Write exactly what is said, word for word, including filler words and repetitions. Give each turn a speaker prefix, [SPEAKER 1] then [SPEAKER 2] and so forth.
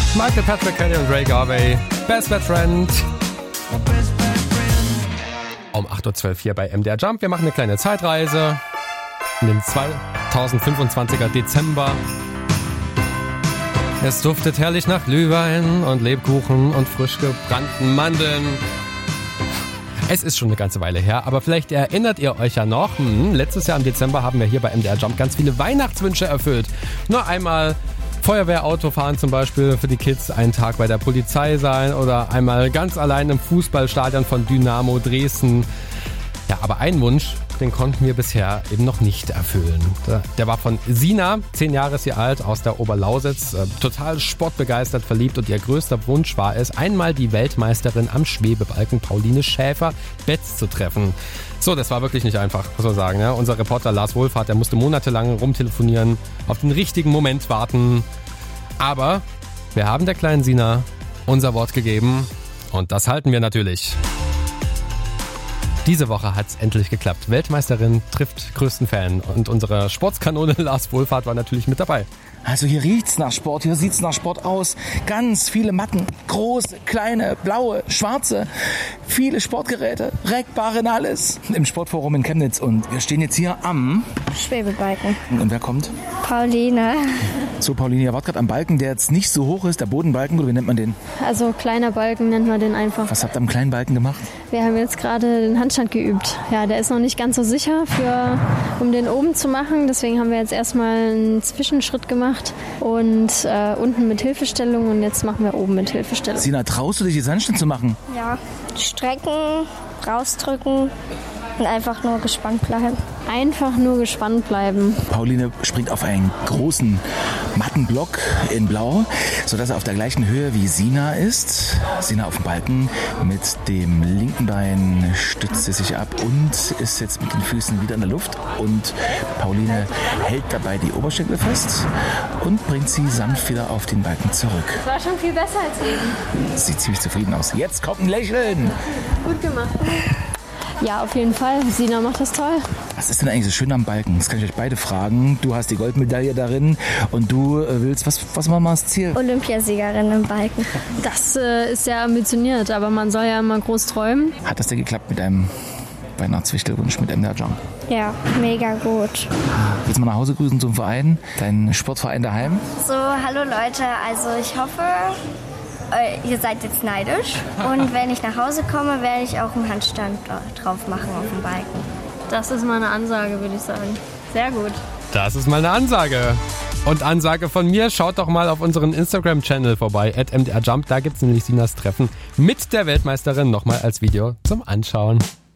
[SPEAKER 1] Michael Patrick Kelly und Ray Garvey. Best Bad Friend. Um acht Uhr zwölf hier bei M D R Jump. Wir machen eine kleine Zeitreise in den zweitausendfünfundzwanziger Dezember. Es duftet herrlich nach Glühwein und Lebkuchen und frisch gebrannten Mandeln. Es ist schon eine ganze Weile her, aber vielleicht erinnert ihr euch ja noch, hm, letztes Jahr im Dezember haben wir hier bei M D R Jump ganz viele Weihnachtswünsche erfüllt. Nur einmal Feuerwehrauto fahren zum Beispiel für die Kids, einen Tag bei der Polizei sein oder einmal ganz allein im Fußballstadion von Dynamo Dresden. Ja, aber ein Wunsch, den konnten wir bisher eben noch nicht erfüllen. Der war von Sina, zehn Jahre ist sie alt, aus der Oberlausitz, total sportbegeistert, verliebt und ihr größter Wunsch war es, einmal die Weltmeisterin am Schwebebalken Pauline Schäfer-Betz zu treffen. So, das war wirklich nicht einfach, muss man sagen. Ja? Unser Reporter Lars Wohlfahrt, der musste monatelang rumtelefonieren, auf den richtigen Moment warten. Aber wir haben der kleinen Sina unser Wort gegeben und das halten wir natürlich. Diese Woche hat's endlich geklappt. Weltmeisterin trifft größten Fan und unsere Sportskanone Lars Wohlfahrt war natürlich mit dabei.
[SPEAKER 2] Also hier riecht's nach Sport, hier sieht's nach Sport aus. Ganz viele Matten, große, kleine, blaue, schwarze, viele Sportgeräte, Reckbaren, alles. Im Sportforum in Chemnitz und wir stehen jetzt hier am
[SPEAKER 3] Schwebebalken.
[SPEAKER 2] Und wer kommt?
[SPEAKER 3] Pauline.
[SPEAKER 2] So, Pauline, ihr wart gerade am Balken, der jetzt nicht so hoch ist, der Bodenbalken, oder wie nennt man den?
[SPEAKER 3] Also kleiner Balken nennt man den einfach.
[SPEAKER 2] Was habt ihr am kleinen Balken gemacht?
[SPEAKER 3] Wir haben jetzt gerade den Handstand geübt. Ja, der ist noch nicht ganz so sicher, für, um den oben zu machen. Deswegen haben wir jetzt erstmal einen Zwischenschritt gemacht und äh, unten mit Hilfestellung und jetzt machen wir oben mit Hilfestellung.
[SPEAKER 2] Sina, traust du dich, jetzt Handstand zu machen?
[SPEAKER 4] Ja, strecken, rausdrücken und einfach nur gespannt bleiben.
[SPEAKER 3] Einfach nur gespannt bleiben.
[SPEAKER 2] Pauline springt auf einen großen Mattenblock in Blau, sodass er auf der gleichen Höhe wie Sina ist. Sina auf dem Balken mit dem linken Bein stützt sie sich ab und ist jetzt mit den Füßen wieder in der Luft. Und Pauline hält dabei die Oberschenkel fest und bringt sie sanft wieder auf den Balken zurück.
[SPEAKER 3] Das war schon viel besser als eben.
[SPEAKER 2] Sieht ziemlich zufrieden aus. Jetzt kommt ein Lächeln.
[SPEAKER 3] Gut gemacht. Ja, auf jeden Fall. Sina macht das toll.
[SPEAKER 2] Was ist denn eigentlich so schön am Balken? Das kann ich euch beide fragen. Du hast die Goldmedaille darin und du äh, willst, was, was war mal das Ziel?
[SPEAKER 4] Olympiasiegerin im Balken.
[SPEAKER 3] Das äh, ist sehr ambitioniert, aber man soll ja immer groß träumen.
[SPEAKER 2] Hat das denn geklappt mit deinem Weihnachtswichtelwunsch mit M D R Jump?
[SPEAKER 4] Ja, mega gut.
[SPEAKER 2] Willst du mal nach Hause grüßen zum Verein, deinen Sportverein daheim?
[SPEAKER 4] So, hallo Leute, also ich hoffe, ihr seid jetzt neidisch und wenn ich nach Hause komme, werde ich auch einen Handstand drauf machen auf dem Balken.
[SPEAKER 3] Das ist mal eine Ansage, würde ich sagen. Sehr gut.
[SPEAKER 1] Das ist mal eine Ansage. Und Ansage von mir, schaut doch mal auf unseren Instagram-Channel vorbei, at M D R Jump. Da gibt's nämlich Sinas Treffen mit der Weltmeisterin nochmal als Video zum Anschauen.